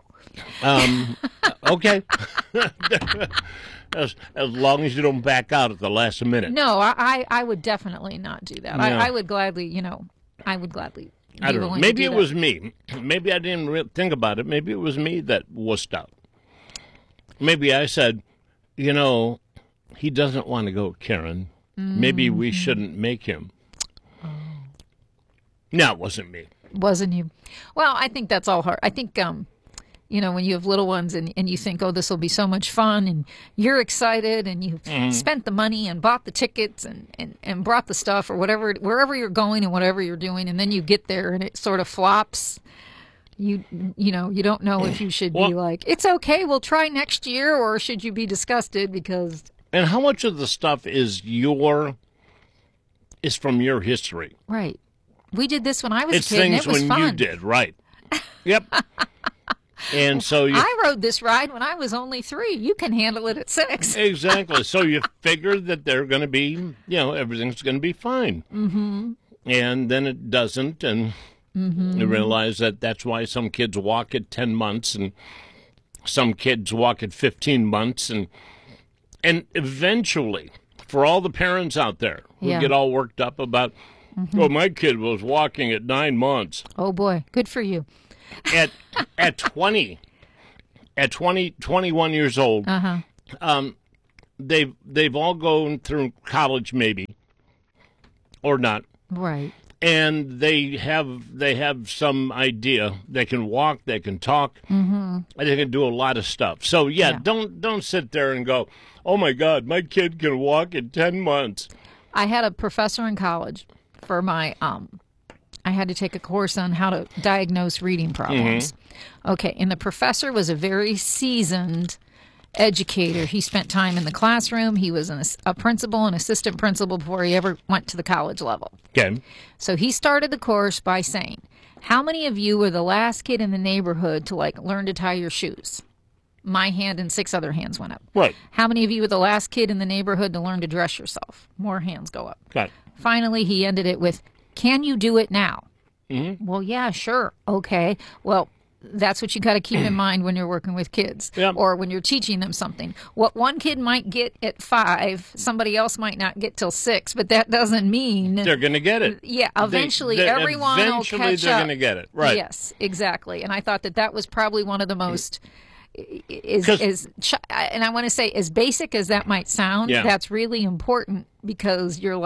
K: Okay. as long as you don't back out at the last minute.
F: No, I would definitely not do that.
K: No.
F: I would gladly, I would gladly be
K: I don't know.
F: willing
K: Maybe
F: to do
K: it was me. Maybe I didn't think about it. Maybe it was me that wussed out. Maybe I said, he doesn't want to go, Karen. Maybe we shouldn't make him. No, it wasn't me.
F: Wasn't you? Well, I think that's all hard. I think, when you have little ones and you think, oh, this will be so much fun, and you're excited, and you've spent the money and bought the tickets and brought the stuff or whatever, wherever you're going and whatever you're doing, and then you get there and it sort of flops. You don't know if you should be like, it's okay, we'll try next year, or should you be disgusted because...
K: And how much of the stuff is is from your history.
F: Right. We did this when I was
K: It's
F: a kid, and
K: things
F: it was
K: when
F: fun.
K: you did, right. Yep. And so
F: I rode this ride when I was only 3. You can handle it at 6.
K: Exactly. So you figure that they're going to be, everything's going to be fine.
F: Mm-hmm.
K: And then it doesn't, and you realize that that's why some kids walk at 10 months and some kids walk at 15 months. And eventually, for all the parents out there who get all worked up about, my kid was walking at 9 months.
F: Oh, boy. Good for you.
K: At 21 years old, they've all gone through college, maybe, or not.
F: Right.
K: And they have some idea. They can walk, they can talk, and they can do a lot of stuff. So don't sit there and go, oh my God, my kid can walk in 10 months.
F: I had a professor in college for my I had to take a course on how to diagnose reading problems. Okay, and the professor was a very seasoned educator. He spent time in the classroom. He was a principal and assistant principal before he ever went to the college level.
K: Okay.
F: So he started the course by saying, how many of you were the last kid in the neighborhood to learn to tie your shoes? My hand and 6 other hands went up.
K: Right.
F: How many of you were the last kid in the neighborhood to learn to dress yourself? More hands go up.
K: Got it.
F: Finally, he ended it with, can you do it now? Well, yeah, sure. Okay. Well, that's what you got to keep in mind when you're working with kids or when you're teaching them something. What one kid might get at 5, somebody else might not get till 6, but that doesn't mean
K: they're going to get it.
F: Yeah, eventually everyone will catch up.
K: Eventually they're going to get it, right.
F: Yes, exactly. And I thought that was probably one of the most... and I want to say, as basic as that might sound, that's really important because you're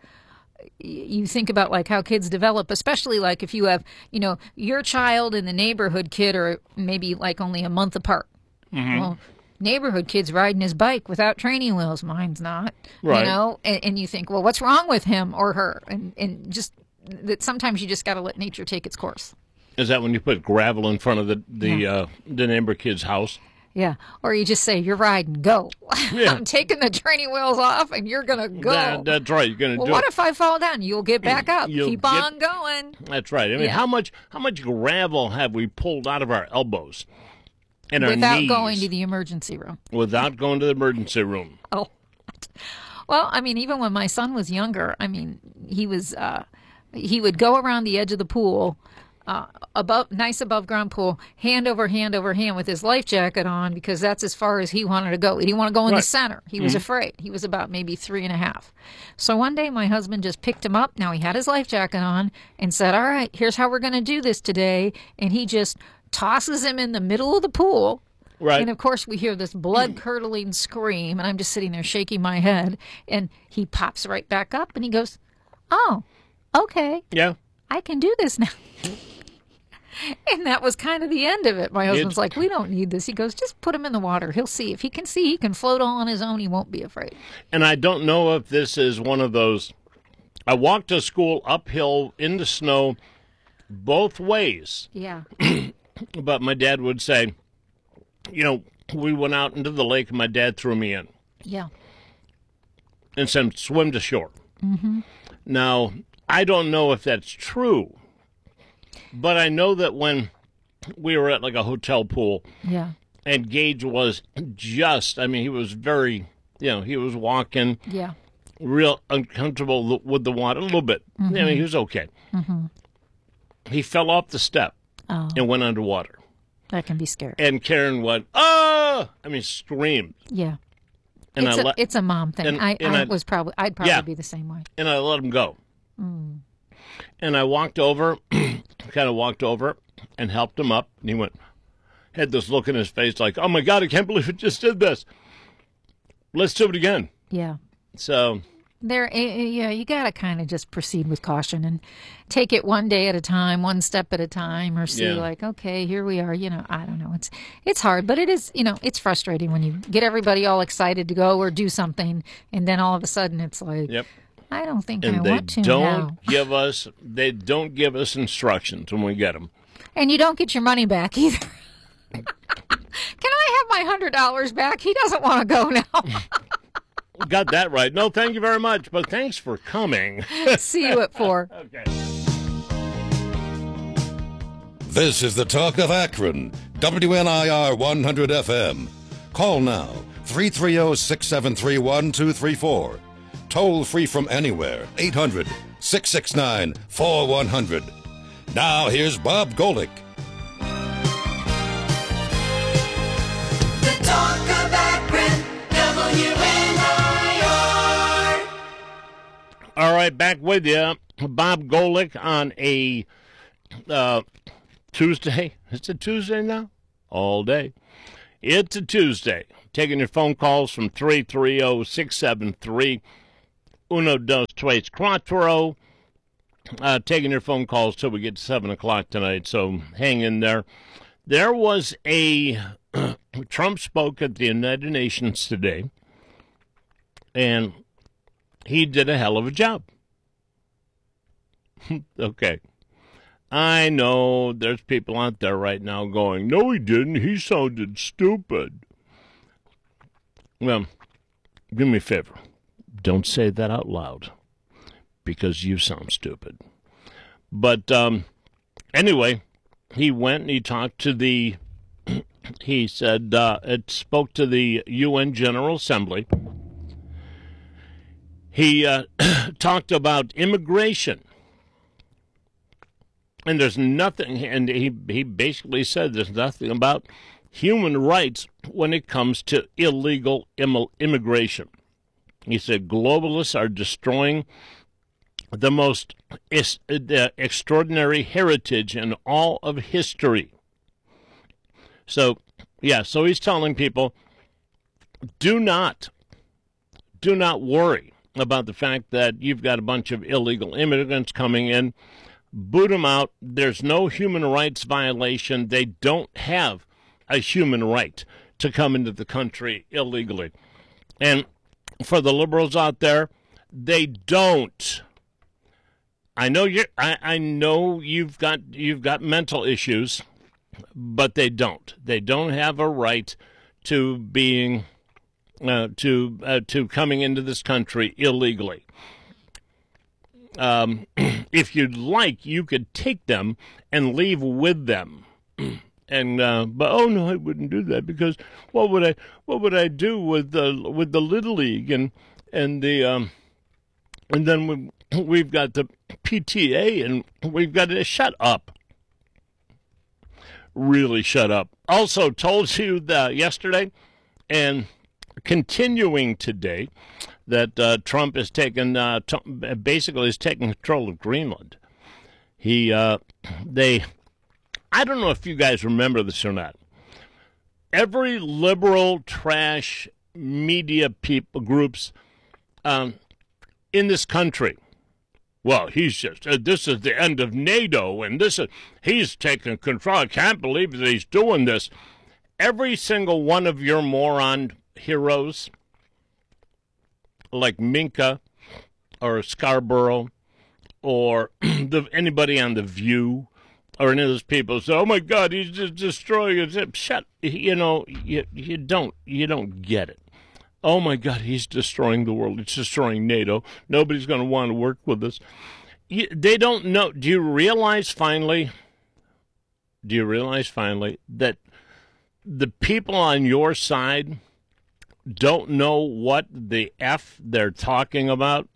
F: you think about how kids develop, especially if you have, your child and the neighborhood kid are maybe only a month apart. Well, neighborhood kid's riding his bike without training wheels. Mine's not,
K: right.
F: And you think, well, what's wrong with him or her? And just that sometimes you just got to let nature take its course.
K: Is that when you put gravel in front of the neighbor kid's house?
F: Yeah, or you just say, you're riding, go.
K: Yeah.
F: I'm taking the training wheels off, and you're going to go.
K: That's right, you're going to do it.
F: What if I fall down? You'll get back up. Keep on going.
K: That's right. I mean, how much gravel have we pulled out of our elbows and our knees?
F: Without going to the emergency room.
K: Without going to the emergency room.
F: Oh. Well, I mean, even when my son was younger, he would go around the edge of the pool, above ground pool, hand over hand with his life jacket on because that's as far as he wanted to go. He didn't want to go in the center. He was afraid. He was about maybe 3.5. So one day my husband just picked him up. Now he had his life jacket on and said, all right, here's how we're going to do this today. And he just tosses him in the middle of the pool.
K: Right.
F: And of course we hear this blood-curdling scream and I'm just sitting there shaking my head and he pops right back up and he goes, oh, okay.
K: Yeah.
F: I can do this now. And that was kind of the end of it. My husband's like, we don't need this. He goes, just put him in the water. He'll see. If he can see, he can float all on his own. He won't be afraid.
K: And I don't know if this is one of those. I walked to school uphill in the snow both ways.
F: Yeah.
K: But my dad would say, we went out into the lake and my dad threw me in.
F: Yeah.
K: And said, swim to shore.
F: Mm-hmm.
K: Now, I don't know if that's true. But I know that when we were at a hotel pool, and Gage was he was very, he was walking, real uncomfortable with the water a little bit.
F: Mm-hmm.
K: He was okay.
F: Mm-hmm.
K: He fell off the step and went underwater.
F: That can be scary.
K: And Karen went, oh! Screamed.
F: Yeah.
K: And
F: it's a mom thing. I'd probably be the same way.
K: And I let him go.
F: Mm.
K: And I walked over and helped him up. And he had this look in his face like, oh my God, I can't believe it just did this. Let's do it again.
F: Yeah.
K: So.
F: You got to kind of just proceed with caution and take it one day at a time, one step at a time, or see okay, here we are. I don't know. It's hard, but it is, it's frustrating when you get everybody all excited to go or do something. And then all of a sudden it's like,
K: yep.
F: I don't think
K: I
F: want to
K: now. They don't give us instructions when we get them.
F: And you don't get your money back either. Can I have my $100 back? He doesn't want to go now.
K: Got that right. No, thank you very much, but thanks for coming.
F: See you at 4.
K: Okay.
G: This is the Talk of Akron, WNIR 100 FM. Call now, 330-673-1234. Toll free from anywhere, 800-669-4100. Now here's Bob Golick.
X: The Talk of Akron, WNIR.
K: All right, back with you. Bob Golick on a Tuesday. It's a Tuesday now? All day. It's a Tuesday. Taking your phone calls from 330-673 Uno, dos, tres, cuatro. Taking your phone calls till we get to 7 o'clock tonight, so hang in there. There was Trump spoke at the United Nations today, and he did a hell of a job. Okay. I know there's people out there right now going, no, he didn't. He sounded stupid. Well, do me a favor. Don't say that out loud, because you sound stupid. But anyway, he went and he talked to he said, it spoke to the UN General Assembly. He talked about immigration. And there's nothing, and he basically said there's nothing about human rights when it comes to illegal immigration. He said globalists are destroying the most extraordinary heritage in all of history. So, yeah, so he's telling people, do not worry about the fact that you've got a bunch of illegal immigrants coming in. Boot them out. There's no human rights violation. They don't have a human right to come into the country illegally. And for the liberals out there, they don't. I know you've got mental issues, but they don't. They don't have a right to being to coming into this country illegally. If you'd like, you could take them and leave with them. And but oh no, I wouldn't do that, because what would I do with the Little League and then we've got the PTA and we've got to shut up. Really shut up. Also told you that yesterday and continuing today that Trump is taking basically is taking control of Greenland. I don't know if you guys remember this or not. Every liberal trash media groups in this country. Well, he's just this is the end of NATO, and he's taking control. I can't believe that he's doing this. Every single one of your moron heroes, like Minka or Scarborough or anybody on The View or any of those people say, oh my God, he's just destroying it. Shut, you don't get it. Oh my God, he's destroying the world. He's destroying NATO. Nobody's going to want to work with us. They don't know. Do you realize finally that the people on your side don't know what the F they're talking about?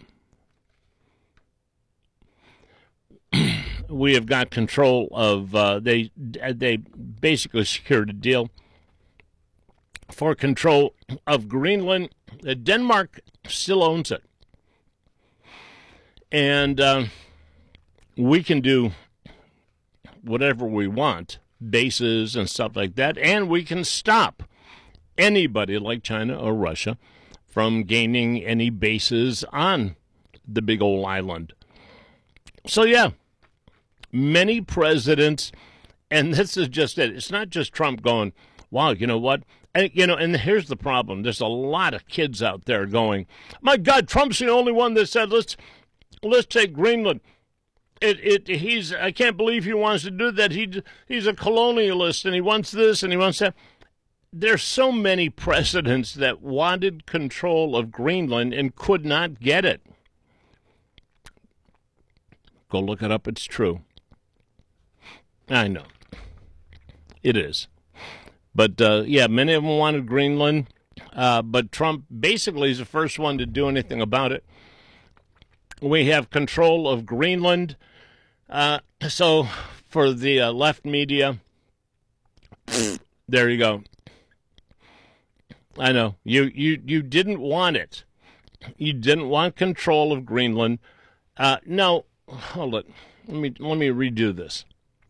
K: We have got control of, they basically secured a deal for control of Greenland. Denmark still owns it. And we can do whatever we want, bases and stuff like that, and we can stop anybody like China or Russia from gaining any bases on the big old island. So, yeah, many presidents, and this is just it. It's not just Trump going, wow, you know what? And, and here's the problem. There's a lot of kids out there going, my God, Trump's the only one that said, let's take Greenland. I can't believe he wants to do that. He's a colonialist, and he wants this, and he wants that. there's so many presidents that wanted control of Greenland and could not get it. Go look it up. It's true. I know. It is. But, yeah, many of them wanted Greenland. But Trump basically is the first one to do anything about it. We have control of Greenland. So for the left media, there you go. I know. You didn't want it. You didn't want control of Greenland. No, hold it. Let me redo this.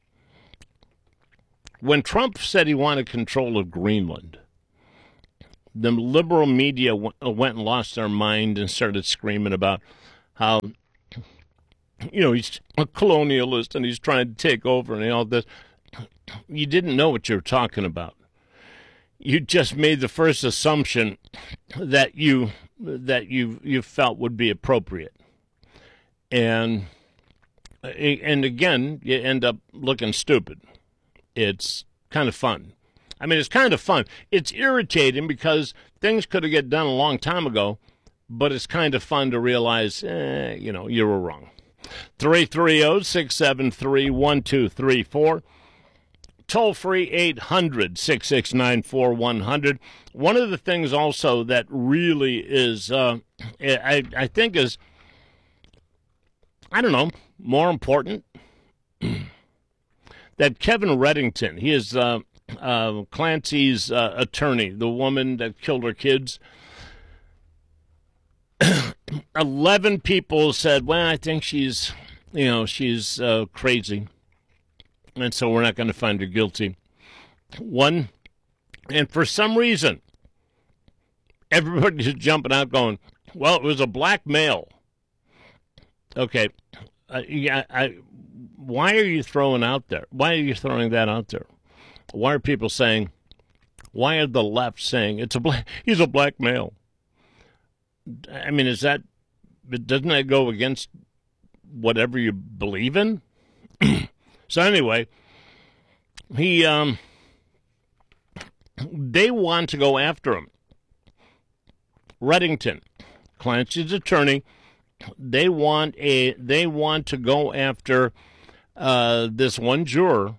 K: When Trump said he wanted control of Greenland, the liberal media went and lost their mind and started screaming about how, he's a colonialist and he's trying to take over and all this. You didn't know what you were talking about. You just made the first assumption that you felt would be appropriate. And again, you end up looking stupid. It's kind of fun. I mean, it's kind of fun. It's irritating because things could have get done a long time ago, but it's kind of fun to realize, you were wrong. 330-673-1234. Toll free 800-669-4100. One of the things also that really is, I think is, more important, that Kevin Reddington, he is Clancy's attorney, the woman that killed her kids. 11 people said, well, I think she's crazy, and so we're not going to find her guilty. And for some reason, everybody's jumping out going, well, it was a black male. Okay, why are you throwing out there? Why are you throwing that out there? Why are people saying, why are the left saying he's a black male? I mean, doesn't that go against whatever you believe in? So anyway, they want to go after him. Reddington, Clancy's attorney, they want to go after this one juror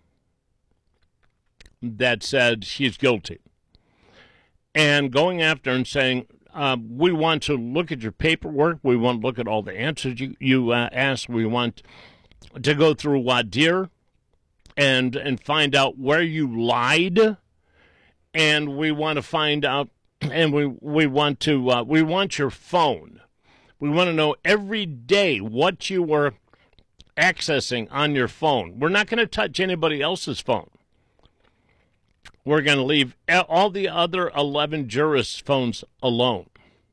K: that said she's guilty, and going after and saying, we want to look at your paperwork. We want to look at all the answers you asked. We want to go through voir dire and find out where you lied, and we want to find out, and we want your phone. We want to know every day what you were accessing on your phone. We're not going to touch anybody else's phone. We're going to leave all the other 11 jurists' phones alone.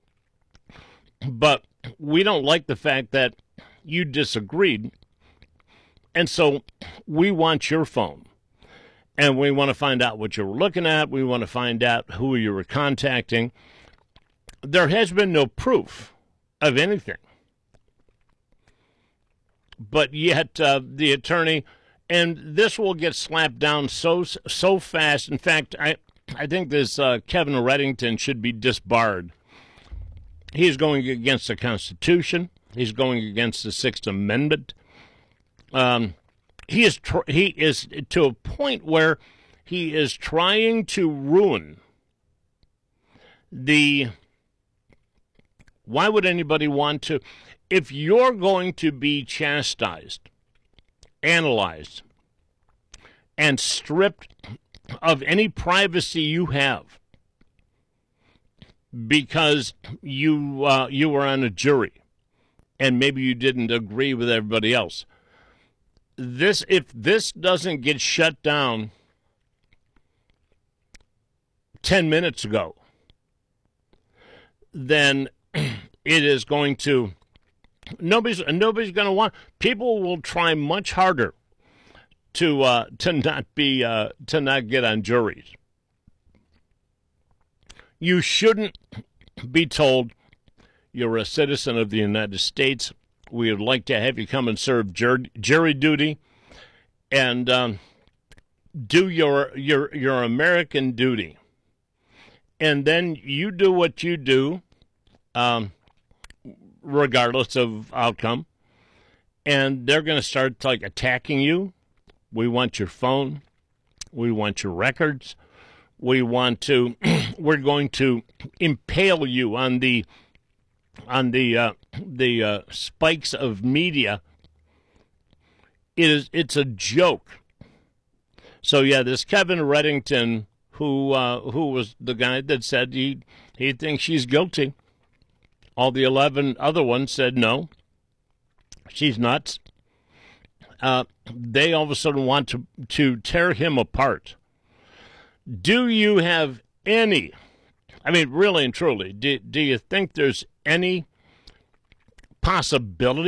K: But we don't like the fact that you disagreed, and so we want your phone. And we want to find out what you were looking at. We want to find out who you were contacting. There has been no proof of anything. But yet the attorney, and this will get slapped down so fast. In fact, I think this Kevin Reddington should be disbarred. He's going against the Constitution. He's going against the Sixth Amendment. He is to a point where he is trying to ruin the. Why would anybody want to? If you're going to be chastised, analyzed, and stripped of any privacy you have because you were on a jury and maybe you didn't agree with everybody else, if this doesn't get shut down 10 minutes ago, then it is going to. Nobody's going to want. People will try much harder to not get on juries. You shouldn't be told you're a citizen of the United States. We would like to have you come and serve jury duty, and do your American duty. and then you do what you do, regardless of outcome, and they're going to start like attacking you. We want your phone. We want your records. We want to. We're going to impale you on the spikes of media. It's a joke. So yeah, this Kevin Reddington, who was the guy that said he thinks she's guilty. All the 11 other ones said no, she's nuts. They all of a sudden want to tear him apart. Do you have any, I mean, really and truly, do you think there's any possibility